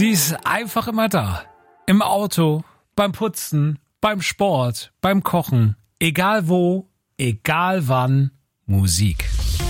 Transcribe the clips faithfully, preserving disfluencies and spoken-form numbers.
Sie ist einfach immer da. Im Auto, beim Putzen, beim Sport, beim Kochen. Egal wo, egal wann, Musik.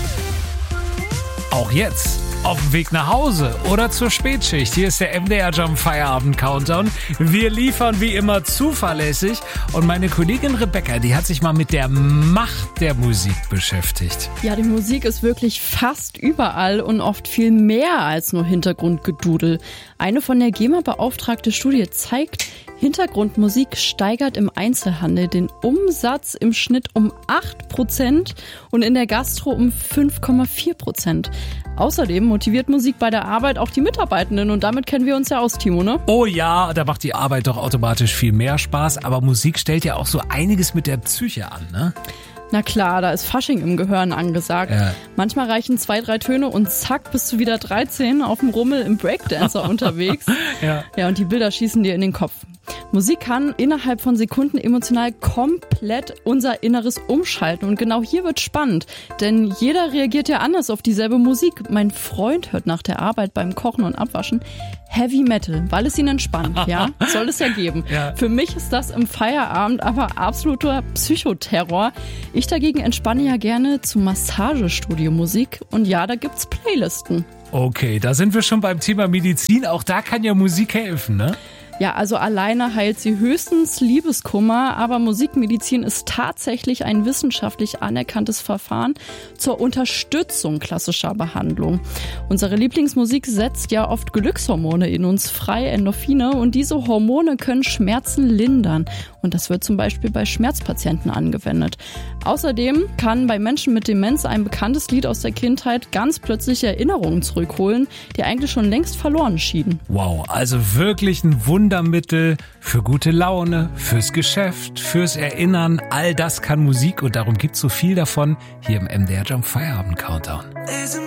Auch jetzt, auf dem Weg nach Hause oder zur Spätschicht. Hier ist der M D R Jump Feierabend Countdown. Wir liefern wie immer zuverlässig. Und meine Kollegin Rebecca, die hat sich mal mit der Macht der Musik beschäftigt. Ja, die Musik ist wirklich fast überall und oft viel mehr als nur Hintergrundgedudel. Eine von der GEMA beauftragte Studie zeigt, Hintergrundmusik steigert im Einzelhandel den Umsatz im Schnitt um acht Prozent und in der Gastro um fünf Komma vier Prozent. Außerdem motiviert Musik bei der Arbeit auch die Mitarbeitenden und damit kennen wir uns ja aus, Timo, ne? Oh ja, da macht die Arbeit doch automatisch viel mehr Spaß, aber Musik stellt ja auch so einiges mit der Psyche an, ne? Na klar, da ist Fasching im Gehirn angesagt. Ja. Manchmal reichen zwei, drei Töne und zack, bist du wieder dreizehn auf dem Rummel im Breakdancer unterwegs. Ja. Ja, und die Bilder schießen dir in den Kopf. Musik kann innerhalb von Sekunden emotional komplett unser Inneres umschalten. Und genau hier wird spannend, denn jeder reagiert ja anders auf dieselbe Musik. Mein Freund hört nach der Arbeit beim Kochen und Abwaschen Heavy Metal, weil es ihn entspannt, ja? Soll es ja geben. Ja. Für mich ist das im Feierabend aber absoluter Psychoterror. Ich dagegen entspanne ja gerne zu Massagestudio-Musik und ja, da gibt's Playlisten. Okay, da sind wir schon beim Thema Medizin. Auch da kann ja Musik helfen, ne? Ja, also alleine heilt sie höchstens Liebeskummer, aber Musikmedizin ist tatsächlich ein wissenschaftlich anerkanntes Verfahren zur Unterstützung klassischer Behandlung. Unsere Lieblingsmusik setzt ja oft Glückshormone in uns frei, Endorphine, und diese Hormone können Schmerzen lindern. Und das wird zum Beispiel bei Schmerzpatienten angewendet. Außerdem kann bei Menschen mit Demenz ein bekanntes Lied aus der Kindheit ganz plötzlich Erinnerungen zurückholen, die eigentlich schon längst verloren schienen. Wow, also wirklich ein Wundermittel für gute Laune, fürs Geschäft, fürs Erinnern. All das kann Musik und darum gibt's so viel davon hier im M D R Jump Feierabend Countdown.